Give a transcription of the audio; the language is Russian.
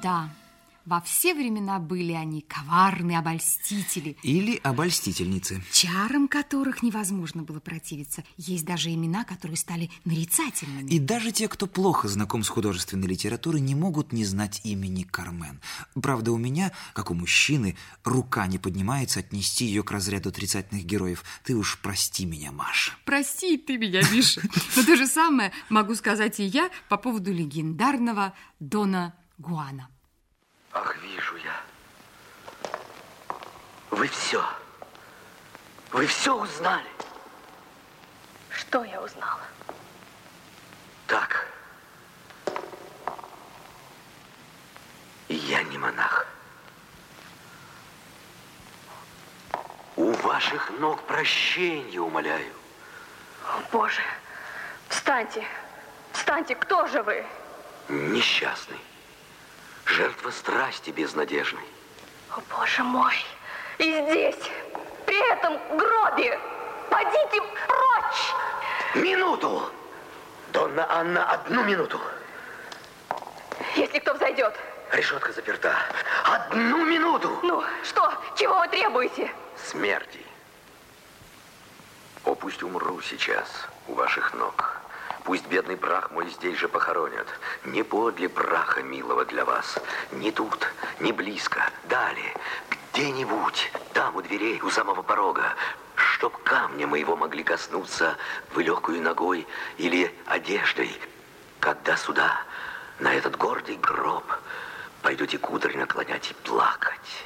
Да, во все времена были они коварные обольстители. Или обольстительницы. Чарам которых невозможно было противиться. Есть даже имена, которые стали нарицательными. И даже те, кто плохо знаком с художественной литературой, не могут не знать имени Кармен. Правда, у меня, как у мужчины, рука не поднимается отнести ее к разряду отрицательных героев. Ты уж прости меня, Маша. Прости ты меня, Миша. Но то же самое могу сказать и я по поводу легендарного Дона Гуана. Ах, вижу я. Вы все узнали. Что я узнала? Так. Я не монах. У ваших ног прощения умоляю. О, Боже, встаньте, встаньте, кто же вы? Несчастный. Жертва страсти безнадежной. О, Боже мой, и здесь, при этом гробе, подите прочь! Минуту! Донна Анна, 1 минуту. Если кто взойдет. Решетка заперта. 1 минуту! Ну, что? Чего вы требуете? Смерти. О, пусть умру сейчас у ваших ног. Пусть бедный прах мой здесь же похоронят. Не подле праха милого для вас. Не тут, не близко, далее. Где-нибудь, там у дверей, у самого порога. Чтоб камня моего могли коснуться вы легкую ногой или одеждой. Когда сюда, на этот гордый гроб, пойдете кудри наклонять и плакать.